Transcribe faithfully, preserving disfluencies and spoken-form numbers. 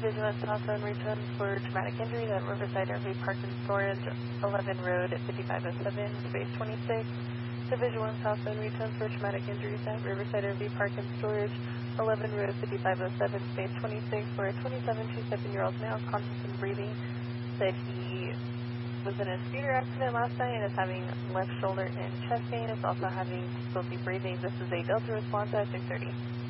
Division one Southbound return for traumatic injuries at Riverside R V Park and Storage, eleven Road at fifty-five oh seven, space twenty-six. Division one Southbound return for traumatic injuries at Riverside R V Park and Storage, eleven Road fifty-five oh seven, space twenty-six, where a twenty-seven, twenty-seven-year-old male, conscious and breathing, said he was in a scooter accident last night and is having left shoulder and chest pain. Is also having difficulty breathing. This is a Delta response at six thirty.